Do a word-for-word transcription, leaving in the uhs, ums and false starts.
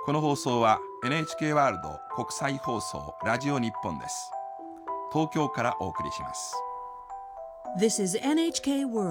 この放送は エヌエイチケー ワールド国際放送ラジオ日本です。東京からお送りします。 This is エヌエイチケー World